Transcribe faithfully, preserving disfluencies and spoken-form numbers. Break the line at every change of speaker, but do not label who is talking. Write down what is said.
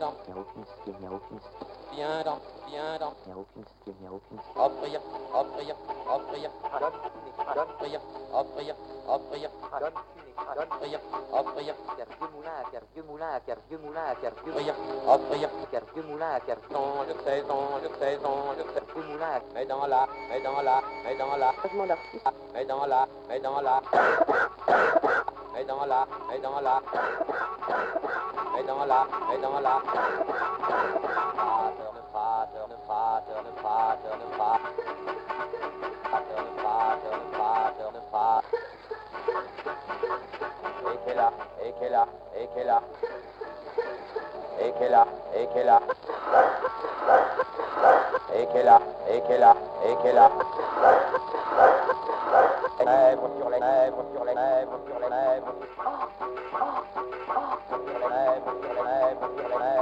dans,
il n'y a aucune skill, il n'y a aucune skill,
viens dans, viens dans,
il n'y a aucune skill, il n'y a aucune skill.
offrir, offrir, offrir,
Donne Phoenix, donne
offrir, offrir, offrir,
donne Phoenix, donne
offrir, offrir,
faire vieux moulin à faire vieux moulin à faire vieux moulin à faire vieux
offrir, offrir,
faire vieux moulin à faire
non, je sais, non, je sais, non, je sais,
vieux moulin à
mais dans la, mais dans la, mais dans la,
Changement d'artiste.
mais dans la, mais dans la, mais dans la, mais dans la, mais dans la, mais dans la, frateur, ne frateur, ne frateur, ne frateur, ne frateur, ne frateur, ne frateur, ne frateur, et qu'elle a, et qu'elle a, et qu'elle a, et qu'elle a, et qu'elle a, et qu'elle a, et qu'elle a, et qu'elle a, lèvres sur les lèvres, sur les lèvres, sur les lèvres, sur les lèvres, sur les lèvres, sur les lèvres.